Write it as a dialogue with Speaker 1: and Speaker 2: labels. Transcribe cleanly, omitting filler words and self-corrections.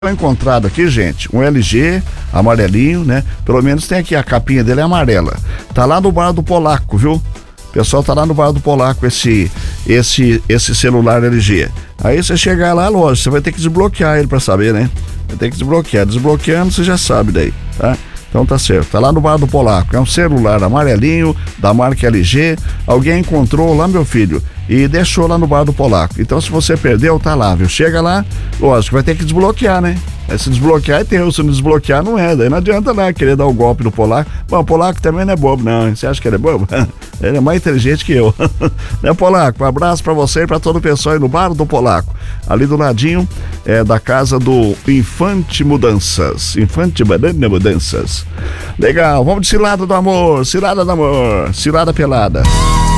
Speaker 1: encontrado aqui, gente, um LG amarelinho, né? Pelo menos tem aqui, a capinha dele é amarela. Tá lá no bar do Polaco, viu? O pessoal tá lá no bar do Polaco, esse celular LG. Aí você chegar lá, lógico, você vai ter que desbloquear ele pra saber, né? Vai ter que desbloquear. Desbloqueando, você já sabe daí, tá? Então tá certo, tá lá no bar do Polaco, é um celular amarelinho, da marca LG, alguém encontrou lá, meu filho, e deixou lá no bar do Polaco. Então se você perdeu, tá lá, viu? Chega lá, lógico, vai ter que desbloquear, né? Se desbloquear é teu, se não desbloquear não é, daí não adianta lá querer dar o golpe no Polaco. Bom, o Polaco também não é bobo não, você acha que ele é bobo? Ele é mais inteligente que eu. Né, Polaco? Um abraço pra você e pra todo o pessoal aí no bar do Polaco. Ali do ladinho é da casa do Infante Mudanças. Infante Banana Mudanças. Legal, vamos de cilada do amor, cilada pelada.